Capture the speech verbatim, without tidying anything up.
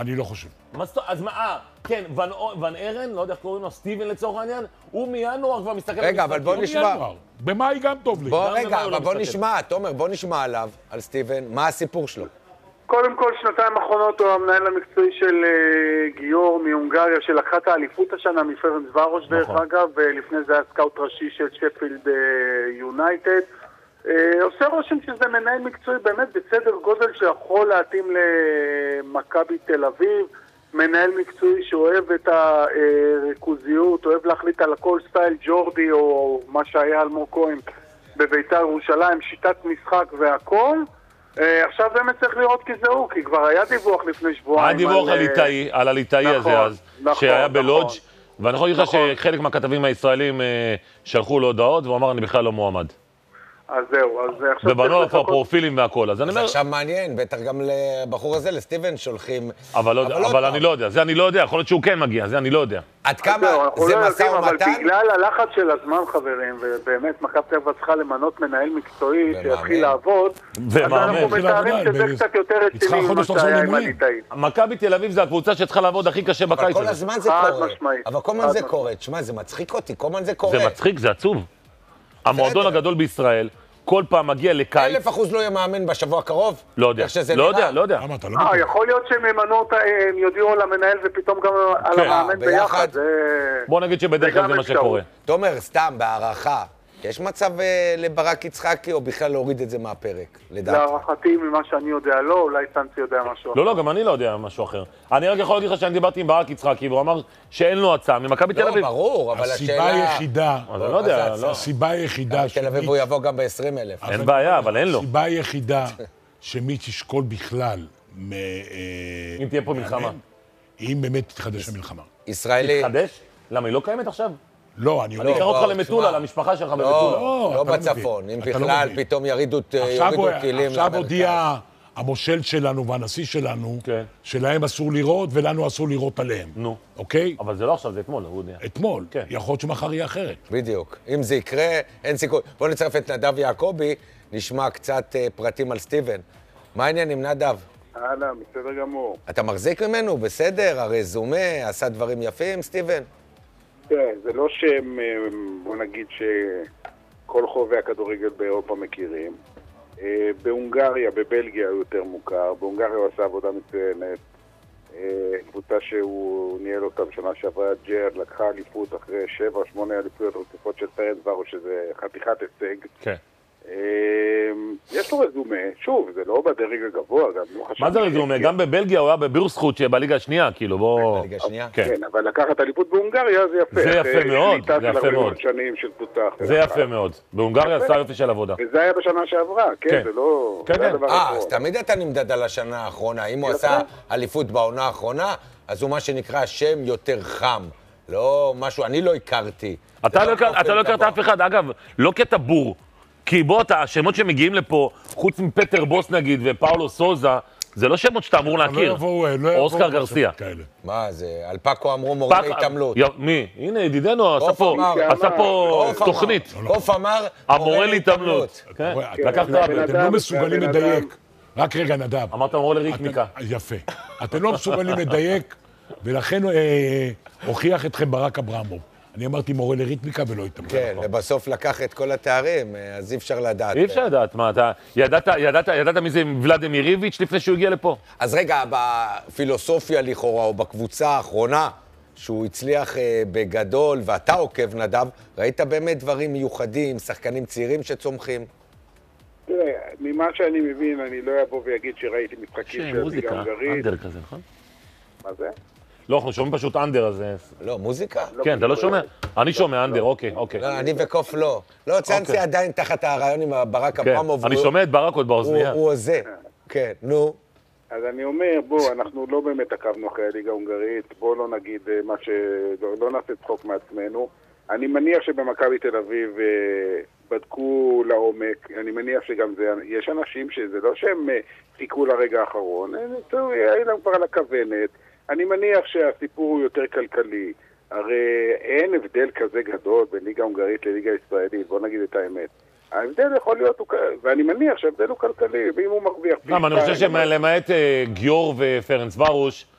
אני לא חושב. אז מה, אה, כן, ון ארן, לא יודע איך קוראים לו, סטיבן לצורך העניין, הוא מינואר כבר מסתכל... רגע, אבל בוא נשמע. במאי גם טוב לי. בוא, רגע, אבל בוא נשמע, תומר, בוא נשמע עליו, על סטיבן, מה הסיפור שלו? קודם כל, שנתיים האחרונות הוא המנהל המקצועי של גיור מהונגריה, שלקחה את האליפות השנה מפרנס ורוש דרך אגב, ולפני זה היה סקאוט ראשי של שפילד יונייטד. עושה רושם שזה מנהל מקצועי באמת בסדר גודל שיכול להתאים למכבי תל אביב, מנהל מקצועי שאוהב את הריכוזיות, אוהב להחליט על הכל סטייל ג'ורדי או מה שהיה אלמוג כהן בביתר ירושלים, שיטת משחק והכל. עכשיו באמת צריך לראות כי זהו, כי כבר היה דיווח לפני שבועיים. היה דיווח על הליטאי הזה אז, שהיה בלודג', ואני יכול להגיד לך שחלק מהכתבים הישראלים שלחו לו הודעות, והוא אמר אני בכלל לא מועמד. אז זהו, אז עכשיו... ובנו על הפרופילים והכל, אז אני אומר... אז עכשיו מעניין, בטח גם לבחור הזה, לסטיבן, שולחים... אבל אני לא יודע, זה אני לא יודע, יכול להיות שהוא כן מגיע, זה אני לא יודע. עד כמה זה משא ומתן? אבל בגלל הלחץ של הזמן, חברים, ובאמת מכבי תל אביב צריכה למנות מנהל מקצועי שיתחיל לעבוד, אז אנחנו מתארים שזה קצת יותר רציני ממה שהיה עם הליטאי. מכבי תל אביב זה הקבוצה שצריכה לעבוד הכי קשה בקיץ הזה. אבל כל הזמן זה קורה. אבל כל הזמן זה קורה. תשמע, זה מצחיק אותי, כל הזמן זה קורה. זה מצחיק, זה עצוב. המועדון הגדול בישראל כל פעם מגיע לקיץ. אלף אחוז לא יהיה מאמן בשבוע הקרוב? לא יודע, לא יודע, לא יודע. אה, יכול להיות שהם ימנו אותה, הם יודיעו על המנהל ופתאום גם על המאמן ביחד. בוא נגיד שבדרך כלל זה מה שקורה. תומר, סתם, בהערכה, יש מצב לברק יצחקי או בכלל להוריד את זה מהפרק, לדעתי? להערכתי ממה שאני יודע לא, אולי סנצי יודע משהו אחר. לא, לא, גם אני לא יודע משהו אחר. אני רק יכול להגיד לך שאני דיברתי עם ברק יצחקי, והוא אמר שאין לו הצעה ממכבי תל אביב. לא, ברור, אבל השאלה... הסיבה היחידה... אני לא יודע, לא. הסיבה היחידה... תל אביב הוא יבוא גם ב-עשרים אלף. אין בעיה, אבל אין לו. הסיבה היחידה שמיץ' ישקול בכלל... אם תהיה פה מלחמה. אם באמת תתחדש המלחמה. ישראלי... תתחדש? למה, היא לא קיימת עכשיו? לא, אני... אני אקרא אותך למטולה, למשפחה שלך במטולה. לא בצפון, אם בכלל פתאום ירידו טילים. עכשיו הודיע המושל שלנו והנשיא שלנו, שלהם אסור לראות ולנו אסור לראות עליהם. נו. אוקיי? אבל זה לא עכשיו, זה אתמול, הוא הודיע. אתמול. יכול להיות שמחר יהיה אחרת. בדיוק. אם זה יקרה, אין סיכוי. בואו נצרף את נדב יעקבי, נשמע קצת פרטים על סטיבן. מה העניין עם נדב? הלאה, בסדר גמור. אתה מחזיק ממנו? בסדר? הרזומה, עשה דברים יפים, סטיבן? כן, זה לא שהם, בוא נגיד שכל חובי הכדורגל באירופה מכירים. בהונגריה, בבלגיה הוא יותר מוכר. בהונגריה הוא עשה עבודה מצוינת. קבוצה שהוא ניהל אותה בשנה שעברה, ג'רד, לקחה אליפות אחרי שבע, שמונה אליפויות רציפות של פרנס ורוש, שזה חתיכת הישג. כן. יש לו רזומה, שוב, זה לא בדרג הגבוה, גם לא חשוב. מה זה רזומה? גם בבלגיה הוא היה בבירסחוט שבליגה השנייה, כאילו בוא... בליגה השנייה? כן, אבל לקחת אליפות בהונגריה זה יפה. זה יפה מאוד, זה יפה מאוד. זה יפה מאוד. בהונגריה עשה יופי של עבודה. וזה היה בשנה שעברה, כן, זה לא... כן, כן. אה, אז תמיד אתה נמדד על השנה האחרונה. אם הוא עשה אליפות בעונה האחרונה, אז הוא מה שנקרא שם יותר חם. לא משהו, אני לא הכרתי. אתה לא הכרת אף אחד, אגב, לא כטבור. כי בוא, השמות שמגיעים לפה, חוץ מפטר בוס נגיד ופאולו סוזה, זה לא שמות שאתה אמור להכיר. אוסקר גרסיה. מה זה? על פאקו אמרו מורה להתעמלות. מי? הנה, ידידנו, עשה פה תוכנית. קוף אמר המורה להתעמלות. לקחת, אתם לא מסוגלים לדייק. רק רגע, נדב. אמרת מורה לריתמיקה. יפה. אתם לא מסוגלים לדייק, ולכן הוכיח אתכם ברק אברמוב. אני אמרתי מורה לריתמיקה ולא התאמן. כן, ובסוף לקח את כל התארים, אז אי אפשר לדעת. אי אפשר לדעת, מה, אתה ידעת מי זה ולדימיר איביץ' לפני שהוא הגיע לפה? אז רגע, בפילוסופיה לכאורה, או בקבוצה האחרונה, שהוא הצליח בגדול, ואתה עוקב נדב, ראית באמת דברים מיוחדים, שחקנים צעירים שצומחים? תראה, ממה שאני מבין, אני לא אבוא ויגיד שראיתי משחקים של ליגה הונגרית. אנדר כזה, נכון? מה זה? לא, אנחנו שומעים פשוט אנדר, אז... לא, מוזיקה? כן, אתה לא שומע? אני שומע אנדר, אוקיי, אוקיי. לא, אני וקוף לא. לא, צאנצי עדיין תחת הרעיון עם ברק אברמוב. אני שומע את ברק עוד באוזניה. הוא זה, כן, נו. אז אני אומר, בוא, אנחנו לא באמת עקבנו אחרי הליגה ההונגרית, בוא לא נגיד מה ש... לא נעשה צחוק מעצמנו. אני מניח שבמכבי תל אביב בדקו לעומק, אני מניח שגם זה... יש אנשים שזה לא שהם חיכו לרגע האחרון, היה להם כבר על הכוונת. אני מניח שהסיפור הוא יותר כלכלי. הרי אין הבדל כזה גדול בין ליגה הונגרית לליגה ישראלית, בוא נגיד את האמת. ההבדל יכול להיות, ואני מניח שההבדל הוא כלכלי, ואם הוא מרוויח... גם, אני חושב שלמעט גיור ופרנס ורוש,